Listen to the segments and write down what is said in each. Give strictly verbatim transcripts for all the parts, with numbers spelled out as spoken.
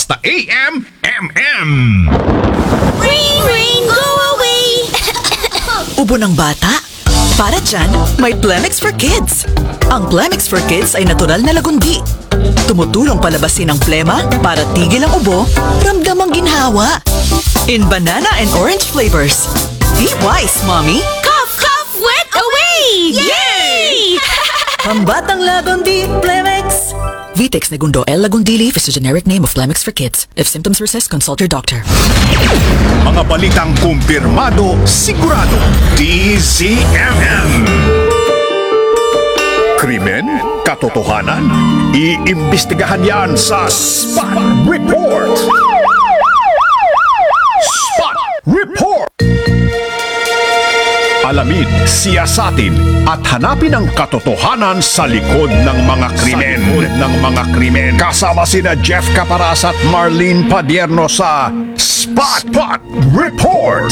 basta A M, M M. Ring, ring, go away! Ubo ng bata? Para dyan, may Plemix for Kids. Ang Plemix for Kids ay natural na lagundi. Tumutulong palabasin ang plema para tigil ang ubo, ramdam ang ginhawa. In banana and orange flavors. Be wise, Mommy! Cough, cough, wet away! Yay! Pambatang lagundi, Plemix! Vitex Negundo L. Lagundili is a generic name of Plemix for Kids. If symptoms persist, consult your doctor. Mga balitang kumpirmado, sigurado. D Z M M. Krimen, katotohanan, iimbestigahan yan sa Spot Report. Spot Report. Alamin, siyasatin at hanapin ang katotohanan sa likod ng mga krimen. ng mga krimen. Kasama sina Jeff Caparas at Marlene Padierno sa Spot, Spot Report.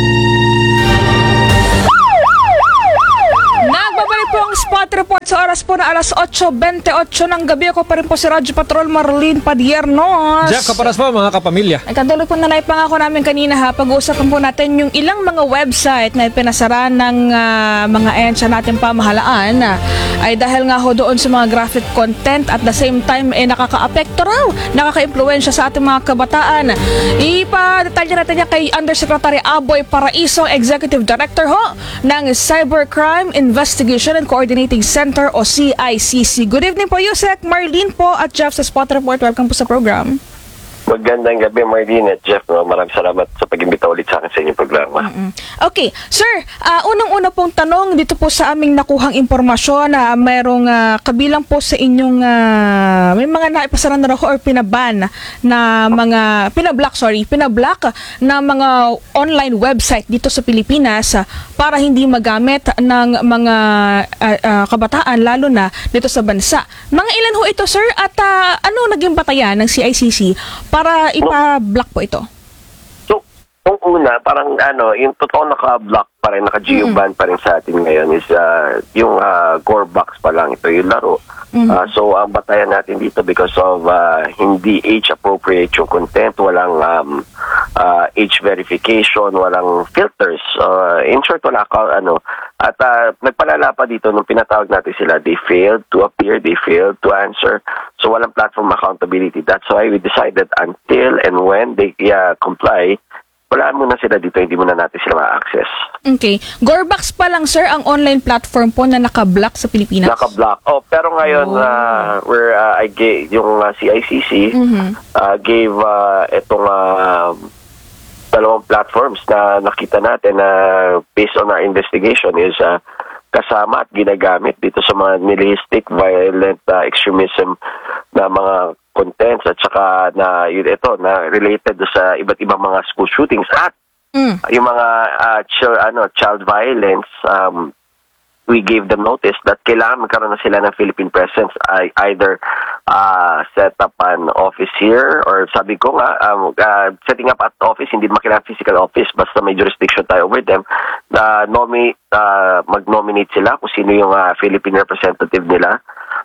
Nagbabalik po ang Spot Report sa oras po na alas eight twenty-eight ng gabi. Ako pa rin po si Radyo Patrol Marlene Padierno. Jeff Caparas po, mga kapamilya. Ay, kanduloy po na naipangako namin kanina ha. Pag-uusapan po natin yung ilang mga website na ipinasara ng uh, mga ahensya natin pamahalaan uh, ay dahil nga ho doon sa mga graphic content at the same time eh nakaka-apekto raw, nakaka-impluensya sa ating mga kabataan. Ipa-detalye natin yan kay Undersecretary Aboy Paraiso, Executive Director ho ng Cybercrime Investigation and Coordinating Center o C I C C. Good evening po, Yusek, Marlene po at Jeff sa Spot Report. Welcome po sa program. Magandang gabi, Marlene at Jeff. No? Maraming salamat sa pag-imbita ulit sa akin sa inyong programa. Mm-mm. Okay. Sir, uh, unang-una pong tanong dito po sa aming nakuhang impormasyon na uh, mayroong uh, kabilang po sa inyong uh, may mga naipasara na raw or pinaban na mga, pinablock, sorry, pinablock na mga online website dito sa Pilipinas uh, para hindi magamit ng mga uh, uh, kabataan, lalo na dito sa bansa. Mga ilan ho ito, sir? At uh, ano naging batayan ng C I C C para ipa-block po ito? So, kung una, parang ano, yung totoo naka-block pa rin, naka-geoban pa rin sa atin ngayon is uh, yung uh, core box pa lang ito yung laro. Mm-hmm. Uh, so, ang batayan natin dito because of uh, hindi age-appropriate yung content, walang um, uh, age verification, walang filters. Uh, in short, wala ka, ano, at uh, nagpalala pa dito nung pinatawag natin sila, they failed to appear, they failed to answer. So, walang platform accountability. That's why we decided until and when they uh, comply, wala muna sila dito, hindi muna natin sila ma-access. Okay. Gorebox pa lang, sir, ang online platform po na naka-block sa Pilipinas? Naka-block. Oh, pero ngayon, oh. uh, where uh, I gave, yung uh, C I C C mm-hmm. uh, gave uh, itong uh, dalawang platforms na nakita natin na uh, based on our investigation is uh, kasama at ginagamit dito sa mga nihilistic, violent uh, extremism na mga contents at saka na yun ito na related sa iba't ibang mga school shootings at mm. yung mga uh, child, ano, child violence. Um, we gave them notice that kailangan magkaroon na sila ng Philippine presence, I, either uh, set up an office here or sabi ko nga um, uh, setting up at office, hindi makailangan physical office, basta may jurisdiction tayo over them na uh, nomi, uh, mag-nominate sila kung sino yung uh, Philippine representative nila.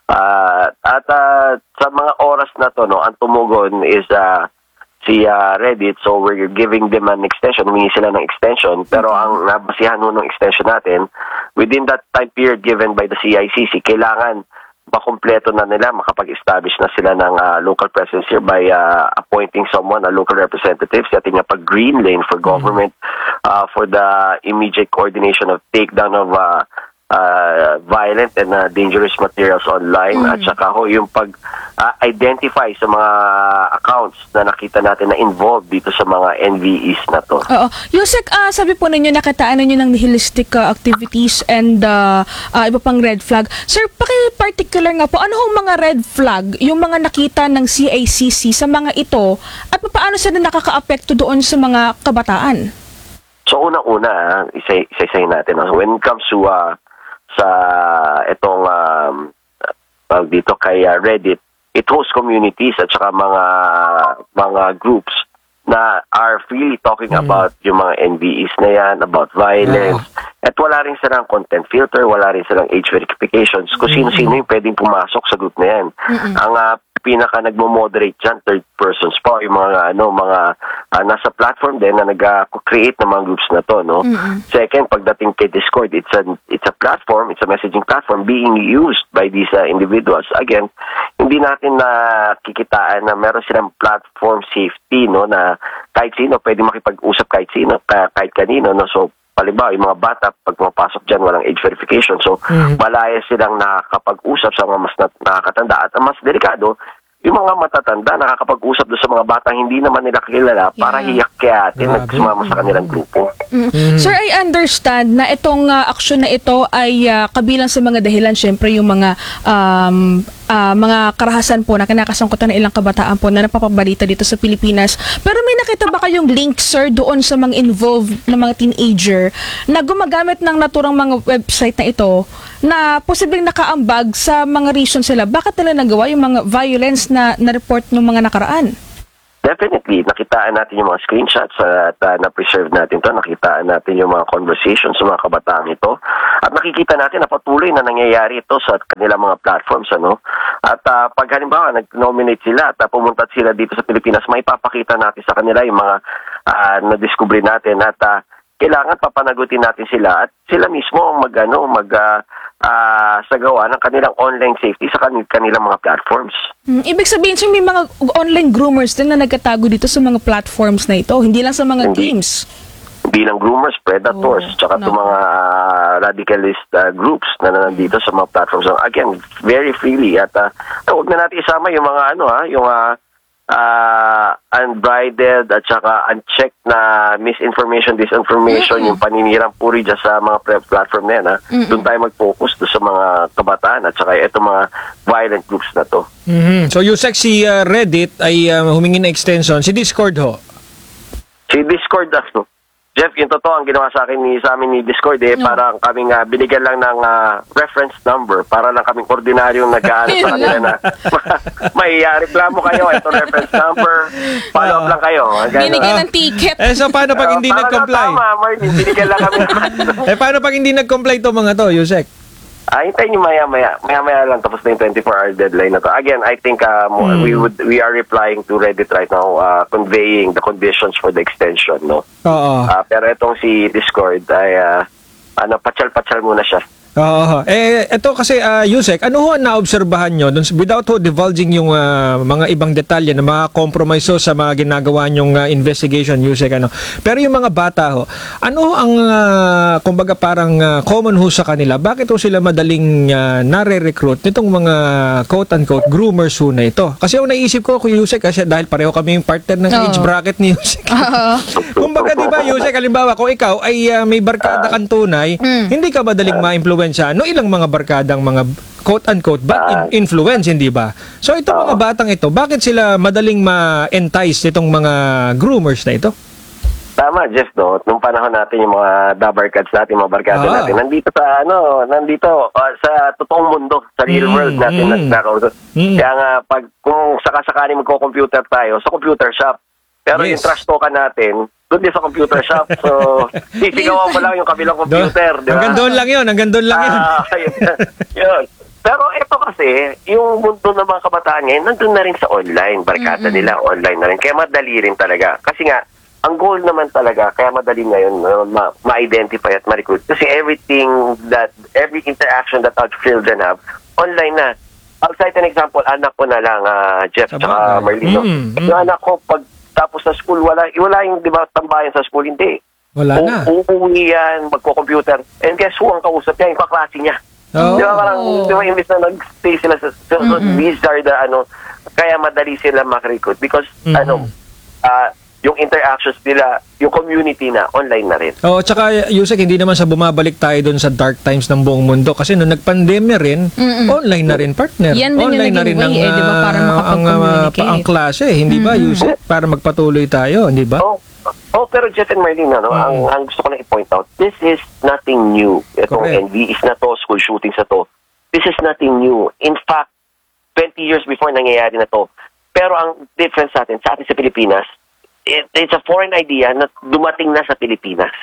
Uh, at uh, sa mga oras na to, no, ang tumugon is uh, si uh, Reddit, so we're giving them an extension, humingi sila ng extension, pero ang nabasihan nun ng extension natin, within that time period given by the C I C C, kailangan makumpleto na nila, makapag-establish na sila ng uh, local presence here by uh, appointing someone, a local representative, sa ating pag-green lane for government, uh, for the immediate coordination of takedown of uh, Uh, violent and uh, dangerous materials online mm. at saka ho yung pag-identify uh, sa mga accounts na nakita natin na involved dito sa mga N V Es na to. Oo. Yusek, uh, sabi po ninyo nakitaan ninyo ng nihilistic uh, activities and uh, uh, iba pang red flag. Sir, paki-particular nga po, ano hong mga red flag yung mga nakita ng C I C C sa mga ito at paano sila nakaka-apekto doon sa mga kabataan? So unang-una, isa-isahin natin. When it comes to uh, sa itong um, uh, dito kay uh, Reddit, it hosts communities at saka mga mga groups na are freely talking mm. about yung mga N V Es na yan, about violence, At wala rin silang content filter, wala rin silang age verifications. Kung sino-sino yung pwedeng pumasok sa group na yan. Ang uh, pinaka nagmo-moderate dyan, third persons pa, yung mga, ano, mga uh, nasa platform din na nag-create ng mga groups na to, no? Second, pagdating kay Discord, it's a, it's a platform, it's a messaging platform being used by these uh, individuals. Again, hindi natin nakikitaan na meron silang platform safety, no, na kahit sino pwede makipag-usap kahit sino, kahit kanino, no? So, palibaw, yung mga bata, pag pumapasok dyan, walang age verification. So, mm-hmm. malaya silang nakakapag-usap sa mga mas na- nakakatanda. At ang mas delikado, yung mga matatanda, nakakapag-usap doon sa mga bata, hindi naman nila kilala yeah. para hiyakyatin at sumama sa kanilang grupo. Mm. Mm. Sir, I understand na itong uh, aksyon na ito ay uh, kabilang sa mga dahilan, syempre yung mga um, uh, mga karahasan po na kinakasangkutan ng ilang kabataan po na napapabalita dito sa Pilipinas. Pero may nakita ba kayong link, sir, doon sa mga involved na mga teenager na gumagamit ng naturang mga website na ito na posibleng nakaambag sa mga reasons sila? Bakit nila nagawa yung mga violence na na-report ng mga nakaraan? Definitely, nakitaan natin yung mga screenshots at uh, na-preserve natin to, nakitaan natin yung mga conversations sa mga kabataan ito, at nakikita natin na patuloy na nangyayari ito sa kanilang mga platforms, ano. At uh, pag halimbawa nag-nominate sila at uh, pumunta sila dito sa Pilipinas, may papakita natin sa kanila yung mga uh, na-discover natin at uh, kailangan papanagutin natin sila at sila mismo ang mag, ano, mag uh, uh, sagawa ng kanilang online safety sa kanil- kanilang mga platforms. Hmm, ibig sabihin, sir, may mga online groomers din na nagkatago dito sa mga platforms na ito, hindi lang sa mga Hindi. games. Bilang groomers, predators, Oh, tsaka no. itong mga uh, radicalist uh, groups na nandito sa mga platforms. So, again, very freely. At uh, huwag na natin isama yung mga ano ha, yung uh, uh, unbridled at saka unchecked na misinformation, disinformation, mm-hmm. yung paninirang puri dyan sa mga pre- platform na yan. Ha? Mm-hmm. Doon tayo mag-focus doon sa mga kabataan at saka itong mga violent groups na to. Mm-hmm. So, yung si uh, Reddit ay uh, humingi ng extension. Si Discord ho? Si Discord, ano, Jeff, yung totoo, ang ginawa sa akin ni, sa amin ni Discord, eh, No. parang kaming uh, binigyan lang ng uh, reference number para lang kaming ordinaryong nag-aano sa kanila na may uh, reklamo kayo, ito reference number, follow up lang kayo. Ganun. Binigyan ng ticket. Eh, so paano pag hindi Uh, parang nag-comply? tama, Martin, binigyan lang kami. Eh, paano pag hindi nag-comply to mga to, Yusek? Ah, hintayin nyo maya-maya. Maya-maya lang, tapos na yung twenty-four hour deadline na to. Again, I think uh, mo- we would we are replying to Reddit right now, uh, conveying the conditions for the extension, no? Oo. Uh, pero itong si Discord ay uh, ano, patsal-patsal muna siya. Oo. Eh, ito kasi, uh, Yusek, ano ho ang naobserbahan nyo dun, without ho divulging yung uh, mga ibang detalye na mga compromise ho sa mga ginagawa nyong uh, investigation, Yusek, ano. Pero yung mga bata ho, ano ho ang, uh, kumbaga parang uh, common ho sa kanila? Bakit ho sila madaling uh, nare-recruit nitong mga quote-unquote groomers ho na ito? Kasi yung naisip ko, Yusek, kasi dahil pareho kami yung partner ng Oo. age bracket ni Yusek. Kumbaga, di ba, Yusek, halimbawa, kung ikaw ay uh, may barkada kang tunay, hindi ka madaling ma-influence no, ilang mga barkadang mga quote-unquote bad in- influence, hindi ba? So, itong mga batang ito, bakit sila madaling ma-entice itong mga groomers na ito? Tama, Jeff, no? Nung panahon natin, yung mga dabarkads natin, mga barkada Ah. natin, nandito sa, ano, nandito uh, sa totoong mundo, sa real Mm, world natin. mm. nagkakausap. Mm. Kaya nga, pag, kung sakasakali magko-computer tayo, sa computer shop. Pero Yes. yung trash talkan natin, doon din sa computer shop. So, sisigawan mo lang yung kabilang computer, di ba? Hanggang doon lang yun, hanggang doon lang yun. Ah, yun. Yun. Pero ito kasi, yung mundo ng mga kabataan ngayon, nandun na rin sa online. Barkada Mm-mm. nila, online na rin. Kaya madali rin talaga. Kasi nga, ang goal naman talaga, kaya madali ngayon uh, ma- ma-identify at ma-recruit. Kasi everything that, every interaction that our children have, online na. I'll cite an example, anak ko na lang, uh, Jeff, Sa tsaka bagay. Marlino. Mm, mm. Yung anak ko, pag tapos sa school, wala, wala yung, di ba, tambayan sa school, hindi. Wala na. U- uuwi yan, magko-computer. And guess who ang kausap niya? Yung kaklase niya. Oo. Di ba parang, di ba, imbis na nag-stay sila sa, so, so, these are the, ano, kaya madali sila makrecruit because, Mm-mm. ano, ah, yung interactions nila, yung community na, online na rin. Oo, tsaka Yusek, hindi naman sa bumabalik tayo doon sa dark times ng buong mundo kasi nung nagpandemya rin, Mm-mm. online na rin, partner. Yan din yung online na naging rin way, eh, di ba, para ah, ang, ah, makapag-communicate. pa- ang klase, hindi ba, Yusek? Para magpatuloy tayo, hindi ba? Oh, oh, pero Jeff and Marlene, ano, ang, ang gusto ko lang i-point out, this is nothing new. Itong Correct. N B is na to, school shootings na to. This is nothing new. In fact, twenty years before nangyayari na to. Pero ang difference sa atin, sa atin sa Pilipinas, it, it's a foreign idea na dumating na sa Pilipinas.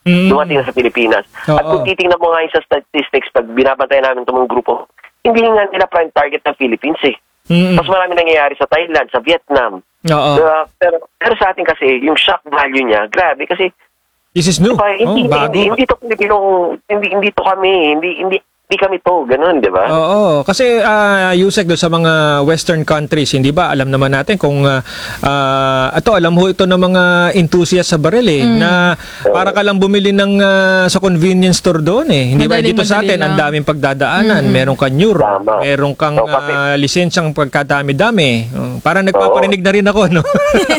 Mm. dumating na sa Pilipinas. At Oo. kung titingnan mo nga yung sa statistics, pag binabantayan namin itong mga grupo, hindi nga nila prime target ng Philippines eh. Mm-mm. Mas marami nangyayari sa Thailand, sa Vietnam. Oo. Uh, pero, pero sa atin kasi, yung shock value niya, grabe kasi This is new. diba, hindi, Oh, bago. hindi, hindi to Pilipinong, hindi, hindi to kami, hindi, hindi, hindi kami to, ganun, di ba? Oo, kasi uh, Yusek doon sa mga western countries, hindi ba? Alam naman natin kung uh, uh, ito, alam ho ito ng mga enthusiast sa baril eh, na para ka lang bumili ng uh, sa convenience store doon eh. Hindi ba Madaling, dito sa madali atin, ang lang. daming pagdadaanan, meron kang euro, Tama. meron kang So, kasi- uh, lisensyang pagkadami-dami. Uh, parang nagpaparinig na rin ako, no?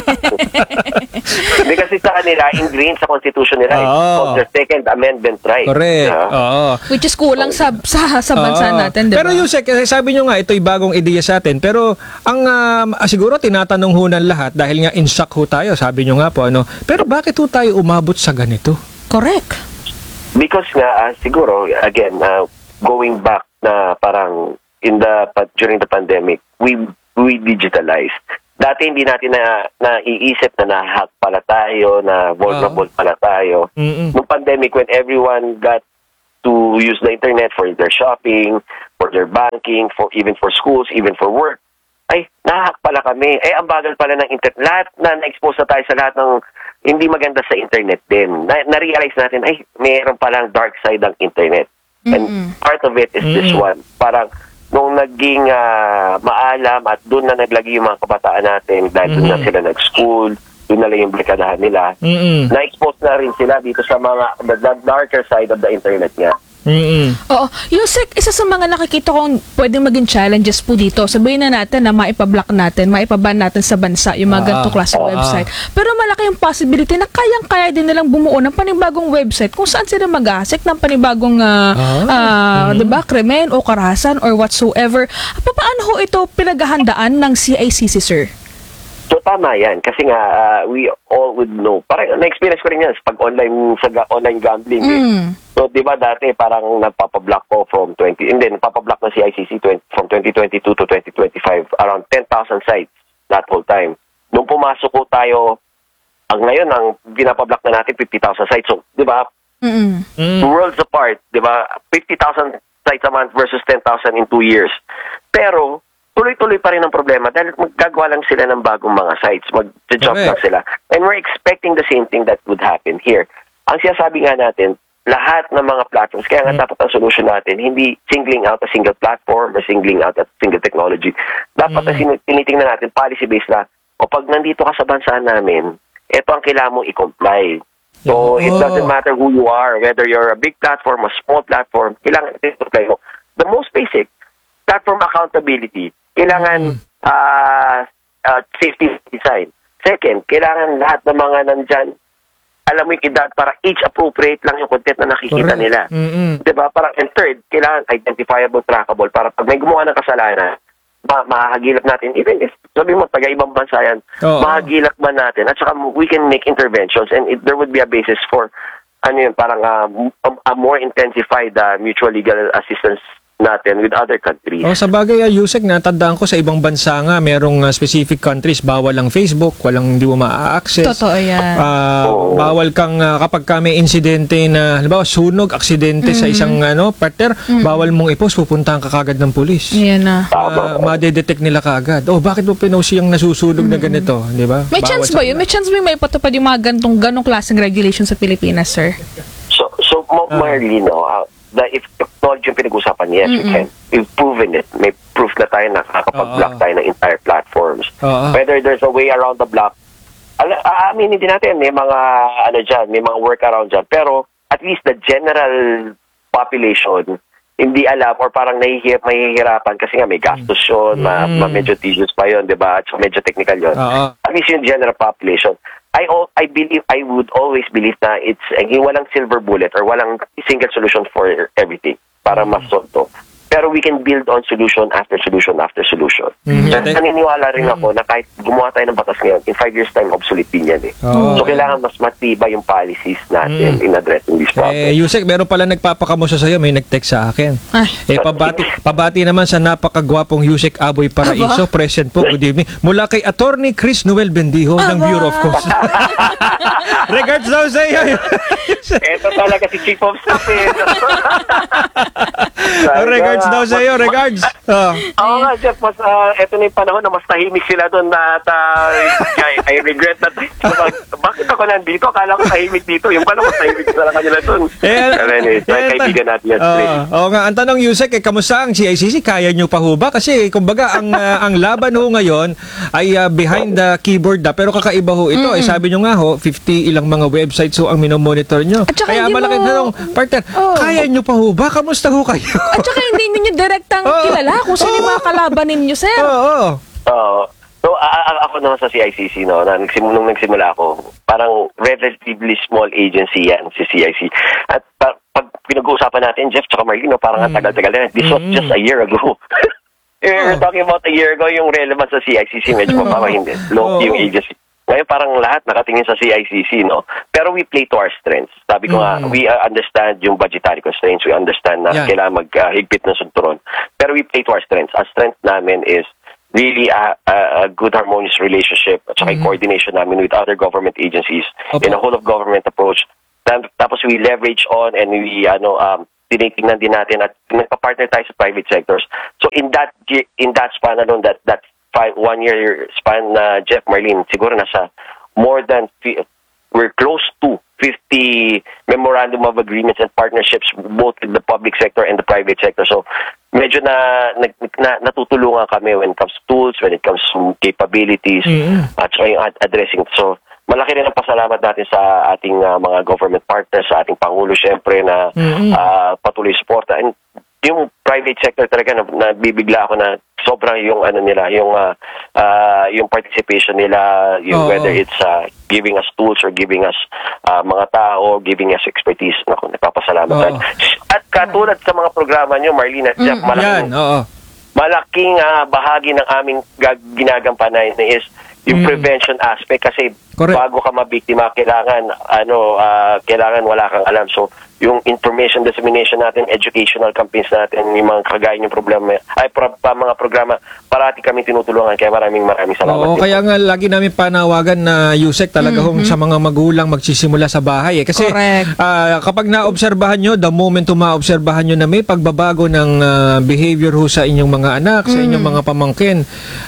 Hindi kasi sa kanila, ingrained sa constitution nila, it's Oo. called their second amendment right. Correct. Yeah. Oo. Which is kulang sa sa, sa bansa Oo. natin, di ba? Pero Yusek, kasi sabi nyo nga, ito'y bagong ideya sa atin. Pero ang um, ah, siguro tinatanong ho ng lahat, dahil nga in shock ho tayo, sabi nyo nga po, ano, pero bakit ho tayo umabot sa ganito? Correct. Because nga, ah, siguro, again, ah, going back na parang in the pa- during the pandemic, we we digitalized. Dati hindi natin na naiisip na na-hack pala tayo, na vulnerable pala tayo. Mm-mm. Nung pandemic, when everyone got to use the internet for their shopping, for their banking, for even for schools, even for work, ay, nahahack pala kami. Eh, ang bagal pala ng internet. Lahat na na-expose na tayo sa lahat ng hindi maganda sa internet din. Na- na-realize natin, ay, mayroon palang dark side ng internet. And part of it is this Mm-mm. one. Parang, nung naging ah, maalam at doon na naglagi yung mga kabataan natin, dahil doon na Mhm. sila nag-school, doon na lang yung barkadahan nila, Mm-mm. na-expose na rin sila dito sa mga the, the darker side of the internet nga. Mm-mm. Oo. Yusek, isa sa mga nakikita kong pwedeng maging challenges po dito, sabihin na natin na maipablock natin, maipaban natin sa bansa yung mga Ah, ganito klaseng ah, website. Pero malaki yung possibility na kayang-kaya din nilang bumuo ng panibagong website kung saan sila mag-asik ng panibagong ah, Ah, ah, diba, krimen o karahasan or whatsoever. Pa- Paano ho ito pinaghahandaan ng C I C C, sir? So tama yan kasi nga ah, we all would know. Parang na-experience ko rin yan sa pag online sa ga- online gambling. eh. Mm. So 'di ba dati parang nagpapa-block ko from twenty and then nagpapa-block ng C I C C twenty, from twenty twenty-two to twenty twenty-five around ten thousand sites that whole time. Nung pumasok ko tayo ang ngayon ang binapa-block na natin fifty thousand sites. So 'di ba Mm-mm. Mm. worlds apart, 'di ba? fifty thousand sites a month versus ten thousand in two years. Pero tuloy-tuloy pa rin ang problema dahil maggagawa lang sila ng bagong mga sites. Mag-jump Correct. lang sila. And we're expecting the same thing that would happen here. Ang sinasabi nga natin, lahat ng mga platforms, kaya nga dapat ang solution natin, hindi singling out a single platform or singling out a single technology. Dapat ang sin- tinitingnan natin, policy-based na, o pag nandito ka sa bansa namin, ito ang kailangan mong i-comply. So, it Oo. doesn't matter who you are, whether you're a big platform, a small platform, kailangan i-comply mo. The most basic, platform accountability, kailangan ah, ah, safety design. Second, kailangan lahat ng mga nandyan, alam mo yung edad para age appropriate lang yung content na nakikita Correct. nila. Mm-mm. Diba? Parang, and third, kailangan identifiable, trackable para pag may gumawa ng kasalanan, ma mahagilap natin. Even if, sabi mo, taga-ibang bansa yan, Oo. mahagilap man natin. At saka we can make interventions and it, there would be a basis for, ano yun, parang ah, a, a more intensified ah, mutual legal assistance natin with other countries. Oh, sa bagay, uh, Yusek, natandaan ko sa ibang bansa nga, merong uh, specific countries, bawal ang Facebook, walang hindi mo ma-access. Totoo yan. Ah, Oo. bawal kang uh, kapag ka may insidente na, halimbawa, sunog, aksidente sa isang ano, partner, bawal mong i-post, pupuntahan ka kagad ng pulis. Yan na. Uh, madedetect nila kagad. Oh, bakit mo pinost yung nasusunog na ganito? Di ba? May Bawal chance sa ba yun? May chance ba yung may patupad yung mga ganitong ganong klaseng regulations sa Pilipinas, sir? So, so Mo- Marlene, no, uh, the, if technology yung pinag-usapan, yes, we can. We've proven it. May proof na tayo na nakakapag-block Oo. tayo ng entire platforms. Oo. Whether there's a way around the block, ala- aaminin din natin, may mga, ano dyan, may mga workaround dyan. Pero, at least the general population, hindi alam or parang nahihirap, mahihirapan kasi nga may gastos yun, ma, Mm. ma- medyo tedious pa yun, di ba? At saka medyo technical yun. Oo. At least yung general population. I al- I believe, I would always believe na it's, eh, walang silver bullet or walang single solution for everything para mas solve to. pero we can build on solution after solution after solution. Mhm. Kasi naniniwala rin ako na kahit gumawa tayo ng batas ngayon, in five years time, obsolete din yan eh. Oo. So, kailangan mas matibay yung policies natin in addressing this problem. Eh, Yusek, meron pala nagpapakamusta sa'yo, may nag-text sa akin. Ay. Eh, pabati, pabati naman sa napakagwapong Yusek Aboy Paraiso, present po, good evening. Mula kay Attorney Chris Noel Bendijo ng Bureau of Customs. Regards daw sa iyo. Ito talaga si Chief of Staff eh. Regards daw sa iyo, regards. Oh. Oo nga, Jeff, mas, uh, ito na yung panahon na mas tahimik sila doon at uh, I, I regret that. Bakit ako nandito? Akala ko tahimik dito. Yung pala mas tahimik sa kanila doon. Eh, Pero anyway, eh, kaibigan natin yan. Oo, straight. oo nga, ang tanong Yusek, eh, kamusta ang C I C C? Kaya nyo pa ho ba? Kasi kumbaga ang ah, ang laban ho ngayon ay ah, behind the keyboard na, pero kakaiba ho ito. Eh, sabi nyo nga ho, fifty ilang mga websites ho ang minomonitor nyo. At saka Kaya hindi malaking mo- tanong, partner, Oo. kaya nyo pa ho ba? Kamusta ho kayo? At saka hindi ninyo direktang Oo. kilala kung sino yung mga kalaban ninyo, sir. Oo, oo. Oo. So, a- a- ako naman sa C I C C, no, na nagsim- nung nagsimula ako, parang relatively small agency yan, si C I C. At pa- pag pinag-uusapan natin, Jeff tsaka Marlene, no, parang ang tagal-tagal na. This was just a year ago. Eh, We're talking about a year ago, yung relevance sa C I C C, medyo mababa, hindi. Low Oo. yung agency. Ngayon parang lahat nakatingin sa C I C C, no? Pero we play to our strengths. Sabi ko nga, we uh, understand yung budgetary constraints. We understand na Yan. kailangan maghigpit ng sunturon. Pero we play to our strengths. Our strength namin is really a, a, a good harmonious relationship at saka yung coordination namin with other government agencies Opo. in a whole of government approach. Tap- Tapos we leverage on and we ano um tinitingnan din natin at nagpa-partner tayo sa private sectors. So in that gi- in that span alone, that that five one year span na Jeff, Marlene, siguro nasa more than fi- we're close to fifty memorandum of agreements and partnerships both in the public sector and the private sector. So medyo na, na, na natutulungan kami when it comes to tools, when it comes to capabilities, at saka yung ad- addressing. So malaki rin ang pasalamat natin sa ating uh, mga government partners, sa ating Pangulo syempre na uh, patuloy suporta. And yung private sector talaga na, nabibigla ako na sobrang yung ano nila, yung uh, uh, yung participation nila, yung Oo. whether it's uh, giving us tools or giving us uh, mga tao, giving us expertise. Naku, nagpapasalamat Oo. tayo. At katulad sa mga programa nyo, Marlene at Jeff, malaking, Yan, oo. malaking uh, bahagi ng aming gag- ginagampanan is yung prevention aspect kasi Correct. bago ka mabiktima kailangan ano ah, kailangan wala kang alam. So yung information dissemination natin, educational campaigns natin, yung mga kagaya yung problema ay pro, pa, mga programa parati kami tinutulungan, kaya maraming maraming salamat. Oo, din. kaya nga lagi namin panawagan na Yusek talaga hong sa mga magulang magsisimula sa bahay eh. Kasi Correct. ah, kapag naobserbahan nyo, the moment maobserbahan nyo na may pagbabago ng ah, behavior ho sa inyong mga anak, sa inyong mga pamangkin,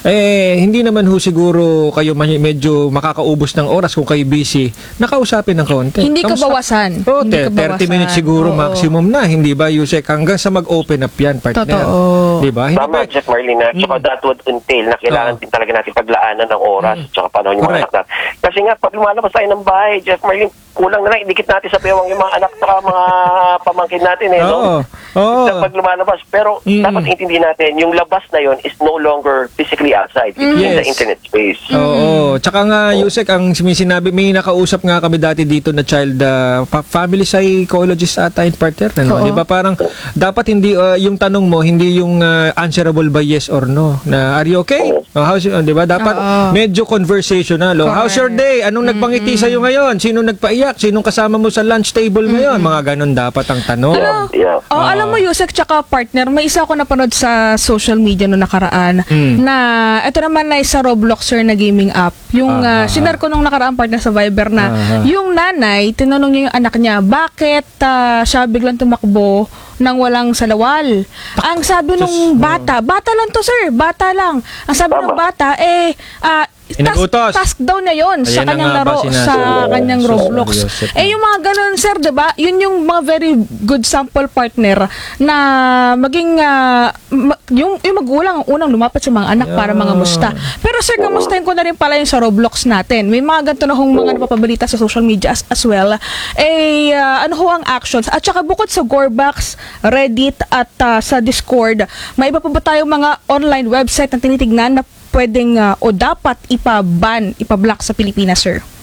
eh hindi naman ho siguro kayo ma- medyo makakaubos ng oras kung kayo busy. Nakausapin ng konti. Hindi ka Kamusta? bawasan. Oo, Hindi te- ka thirty bawasan. minutes siguro Oo. maximum na, hindi ba Yusek? Hanggang sa mag-open up yan, partner. Totoo. Di ba? Hindi Tama, ba? Jeff, Marlene. At saka that would entail na kailangan Oo. din talaga natin paglaanan ng oras at saka panahon yung mga Correct. anak natin. Kasi nga, pag lumalabas tayo ng bahay, Jeff, Marlene, kulang na lang, idikit natin sa bewang yung mga anak at mga pamangkin natin. Eh, no? Oo. Oo. Sa pag lumalabas. Pero Mm. dapat intindihin natin, yung labas na yon is no longer physically outside. It's in the Yes. internet space. Oo. Tsaka nga, Yusek, ang may sinabi, may nakausap nga kami dati dito na child uh, pa- family psychologist ata in partner. Ano? Oo. Di ba parang dapat hindi, uh, yung tanong mo, hindi yung uh, answerable by yes or no. Na, are you okay? Oh, how's you, di ba? Dapat Oo. medyo conversational. Oh, how's your day? Anong nagpangiti sa'yo ngayon? Sino nagpaiyak? Sinong kasama mo sa lunch table ngayon? Mga ganon dapat ang tanong. Yeah. Oh, alam mo Yusek tsaka partner, may isa ako napanood sa social media no nakaraan Mm. na ito naman na isa Robloxer na gaming app. Yung Ah, uh, sinare ko nung nakaraan partner sa Viber na Ah. yung nanay, tinanong niya yung anak niya, bakit ah, siya biglang tumakbo nang walang salawal? Ang sabi nung bata, bata lang to sir, bata lang. Ang sabi Tama. ng bata, eh, ah, Inagutos. task, task daw niya yon sa Ayan na kanyang nga ba laro, sinasabi sa ko. kanyang Sus, Roblox. Joseph. Eh, yung mga ganun, sir, diba? Yun yung mga very good sample partner na maging, ah, ma- yung, yung magulang ang unang lumapat sa mga anak para mga musta. Pero sir, kamustahin ko na rin pala yung sa Roblox natin. May mga ganito na hong mga napapabalita sa social media as, as well. Eh, ah, ano ho ang actions? At saka bukod sa Gorbax, Reddit, at ah, sa Discord, may iba pa ba tayong mga online website na tinitignan na pwedeng ah, o dapat ipa-ban, ipa-block sa Pilipinas, sir?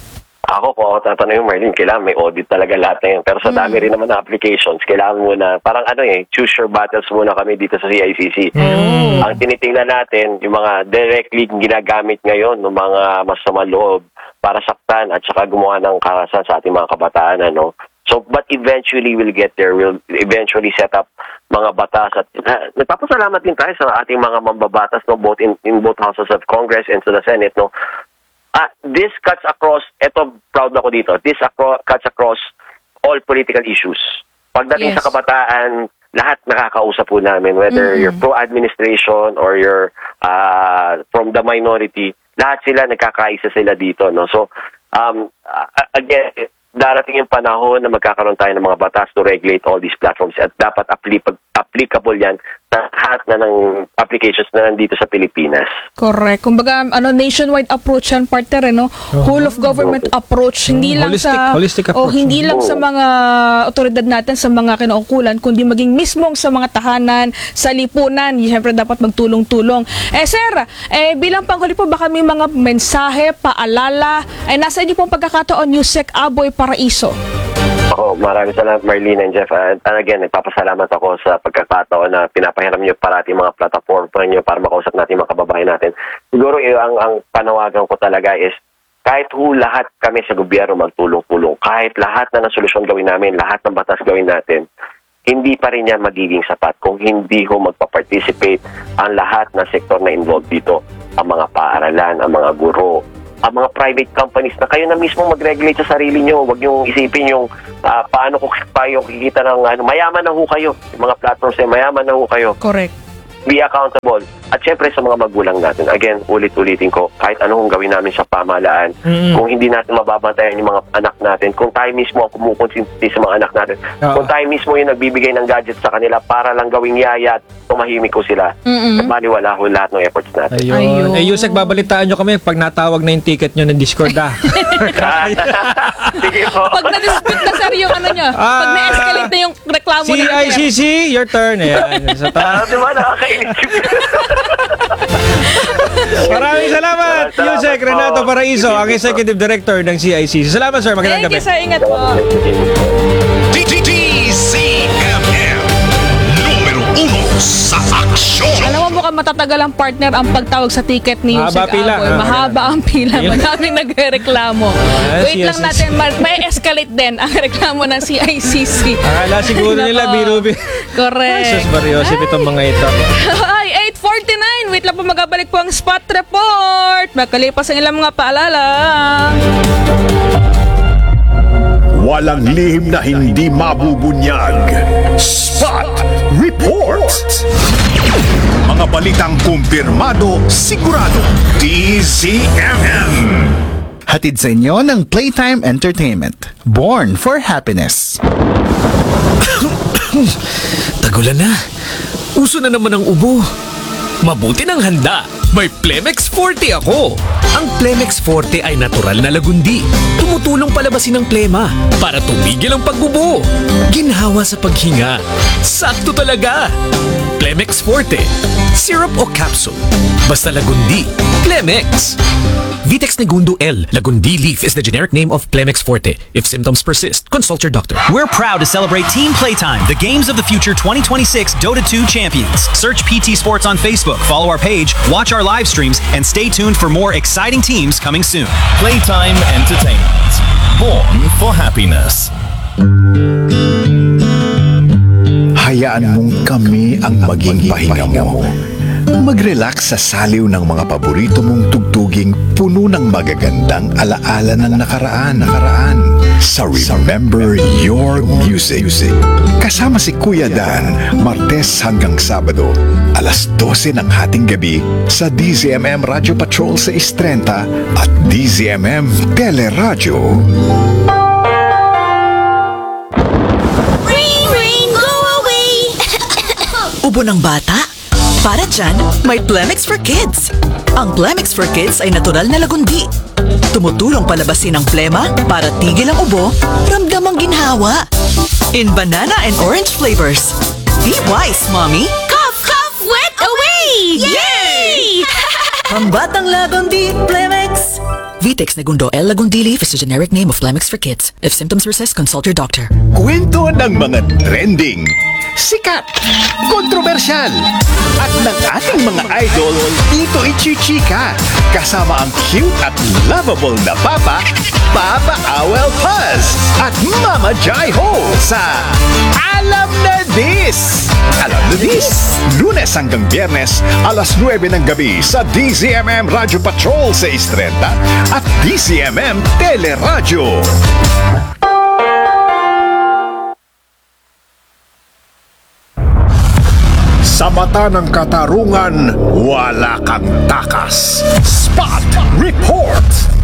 Ako, kung ako tatanungin, Marlene, kailangan may audit talaga lahat na yun. Pero sa dami rin naman ng applications, kailangan muna, parang ano eh, choose your battles muna kami dito sa C I C C. Ang tinitingnan natin, yung mga directly ginagamit ngayon ng mga masamang loob para saktan at saka gumawa ng karahasan sa ating mga kabataan, ano. So, but eventually we'll get there. We'll eventually set up mga batas at uh, nagpapasalamat din tayo sa ating mga mambabatas, no, both in, in both houses of Congress and to the Senate, no. Ah, this cuts across, eto proud ako dito, this acro- cuts across all political issues. Pagdating Yes. sa kabataan, lahat nakakausap po namin, whether Mm-mm. you're pro-administration or you're uh, from the minority, lahat sila nagkakaisa sila dito, no. So, um, uh, again, darating yung panahon na magkakaroon tayo ng mga batas to regulate all these platforms at dapat appli- applicable yan sa lahat na ng applications na nandito sa Pilipinas. Correct. Kumbaga, ano, nationwide approach yan, partner, eh, no? Whole of government approach, hindi lang Holistic- sa holistic o approach. hindi lang Oo. sa mga otoridad natin, sa mga kinaukulan, kundi maging mismong sa mga tahanan, sa lipunan, siyempre dapat magtulong-tulong. Eh, sir, eh, bilang panghuli po, baka may mga mensahe, paalala, ay nasa inyo pong pagkakataon, Yusek Aboy Paraiso. Ako, maraming salamat Marlene and Jeff. And, and again, nagpapasalamat ako sa pagkakataon na pinapahiram nyo parati mga platform nyo para makausap natin mga kababayan natin. Siguro eh, ang, ang panawagan ko talaga is kahit ho lahat kami sa gobyerno magtulong-tulong, kahit lahat na ng solusyon gawin namin, lahat ng batas gawin natin, hindi pa rin yan magiging sapat kung hindi ho magpa-participate ang lahat ng sektor na involved dito. Ang mga paaralan, ang mga guro, ang mga private companies na kayo na mismo mag-regulate sa sarili nyo. Huwag nyo isipin yung uh, paano ko pa yung kikita ng ano, mayaman na ho kayo. Yung mga platforms na mayaman na ho kayo. Correct. Be accountable. At syempre sa mga magulang natin. Again, ulit-ulitin ko, kahit anong gawin namin sa pamahalaan, Mm-mm. kung hindi natin mababantayan yung mga anak natin, kung tayo mismo ang kumukonsinti sa mga anak natin, Oo. kung tayo mismo yung nagbibigay ng gadgets sa kanila para lang gawing yaya at tumahimik ko sila, Mm-mm. baliwala ho lahat ng efforts natin. Ayun. Ayun. Eh, Yusek, babalitaan nyo kami pag natawag na yung ticket nyo ng Discord, ah. Sige po. Pag na-dispute na, sir, yung ano nyo, pag Ah. na-escalate na yung reklamo C na I C C, your turn. Ayan. Sa Ah, ta- di ba nakakainis? Maraming salamat, Salamat Yusek po. Renato Paraiso, ang Executive Director ng C I C C. Salamat, sir. Magandang Thank gabi. you, sir. Ingat po. D Z M M, numero uno sa aksyon. Alam mo, mukhang matatagal ang partner ang pagtawag sa ticket ni Mahaba Yusek pila. Aboy. Ah, Mahaba ang pila. Pila. Madaming nagre-reklamo. Ah, Wait lang yes, yes. natin, ma- may escalate din ang reklamo ng C I C C. Akala siguro nila, Nako. biro-biro. Correct. Sus, Mariosip itong mga ito. Ay, eight forty-nine. Wait lang po, magabalik po ang spot report. Magkalipas ang ilang mga paalala. Walang lihim na hindi mabubunyag. Spot Report. Mga balitang kumpirmado, sigurado. D Z M M. Hatid sa inyo ng Playtime Entertainment. Born for happiness. Tagulan na. Uso na naman ang ubo. Mabuti ng handa. May Plemex Forte ako. Ang Plemex Forte ay natural na lagundi. Tumutulong palabasin ang plema para tumigil ang pagbubo. Ginhawa sa paghinga. Sakto talaga. Plemex Forte. Syrup o capsule. Basta lagundi. Plemex. Vitex Negundo L. Lagundi leaf is the generic name of Plemex Forte. If symptoms persist, consult your doctor. We're proud to celebrate Team Playtime, the Games of the Future twenty twenty-six Dota two champions. Search P T Sports on Facebook, follow our page, watch our live streams, and stay tuned for more exciting teams coming soon. Playtime Entertainment. Born for happiness. Hayaan mong kami ang maging pahinga mo. Mag-relax sa saliw ng mga paborito mong tugtuging puno ng magagandang alaala ng nakaraan. nakaraan. Sa Remember Your Music. Kasama si Kuya Dan, Martes hanggang Sabado, alas dose ng hating gabi sa D Z M M Radio Patrol sa Istrenta at D Z M M Teleradio. Rain, rain, go away! Ubo ng bata? Para dyan, may Plemex for Kids. Ang Plemex for Kids ay natural na lagundi. Tumutulong palabasin ang plema para tigil ang ubo, ramdam ang ginhawa. In banana and orange flavors. Be wise, mommy! Cough, cough, wet away! Yay! Pambatang lagundi, Plemex! Vitex Negundo L. Lagundili is a generic name of Plemix for kids. If symptoms persist, consult your doctor. Kwento ng mga trending, sikat, kontrobersyal, at ng ating mga idol dito ichichika. Kasama ang cute at lovable na Papa, Papa Awel Paz, at Mama Jai Ho sa Alam na This! Alam na This! Lunes hanggang Biyernes, alas nuwebe ng gabi sa D Z M M Radio Patrol sa Istrenta at D Z M M Teleradyo. Sa mata ng katarungan, wala kang takas. Spot Report!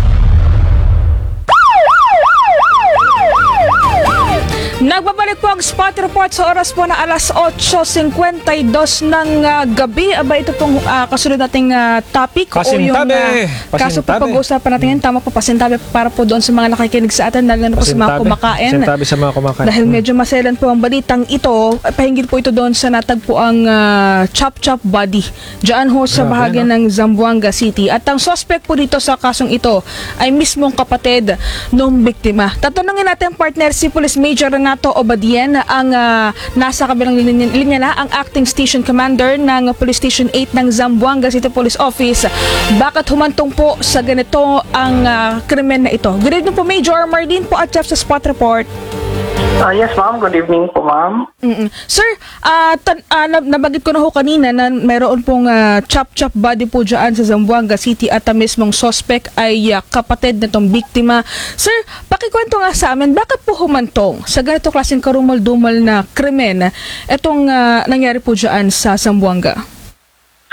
Nagbabalik po ang Spot Report sa oras po na alas eight fifty-two ng uh, gabi. Aba, ito pong uh, kasunod nating uh, topic Pasintabi! o yung uh, kaso po Pasintabi. pag-uusapan natin yan. Tama po, pasintabi para po doon sa mga nakikinig sa atin, lalo na po sa mga Pasintabi. kumakain. Pasintabi sa mga kumakain. Dahil medyo maselan po ang balitang ito, pahingil po ito doon sa natagpo ang uh, Chop Chop Body diyan ho sa Grabe, bahagi no? ng Zamboanga City. At ang suspect po dito sa kasong ito ay mismong kapatid ng biktima. Tatanungin natin partner si Police Major Renato Obadien, ang uh, nasa kabilang linya, linya na, ang acting station commander ng Police Station eight ng Zamboanga City Police Office. Bakit humantong po sa ganito ang uh, krimen na ito? Good evening po Major Marlene po at Jeff sa Spot Report. Ah, yes, ma'am. Good evening po, ma'am. Mm-mm. Sir, uh, tan- uh, nab- nabagit ko na ho kanina na mayroon pong uh, chop-chop body po dyan sa Zamboanga City at ang mismong suspect ay uh, kapatid na tong biktima. Sir, pakikwento nga sa amin, bakit po humantong sa ganito klaseng karumal-dumal na krimen itong uh, nangyari po dyan sa Zamboanga?